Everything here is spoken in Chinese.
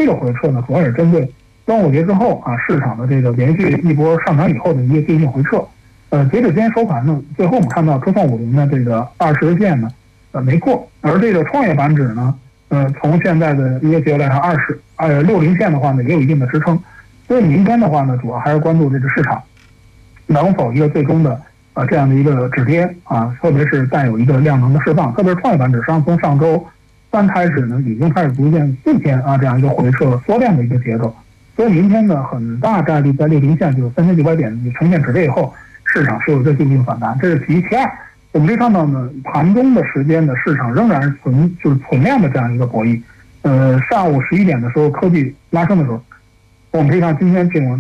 这个回撤呢，主要也是针对端午节之后啊市场的这个连续一波上涨以后的一个接近回撤。截止今天收盘呢，最后我们看到科创50的这个20日线呢，没破，而这个创业板指呢，从现在的一个结构来看，60线的话呢，也有一定的支撑。所以明天的话呢，主要还是关注这个市场能否一个最终的这样的一个止跌啊，特别是带有一个量能的释放，特别是创业板指实际上从上周3开始呢，已经开始逐渐4天啊这样一个回撤缩量的一个节奏。所以明天呢，很大概率在60线就是3900点呈现止跌以后，市场是有这进行反弹，这是其一。其二，我们可以看到呢，盘中的时间的市场仍然是存量的这样一个博弈。上午11点的时候，科技拉升的时候，我们可以看今天新闻。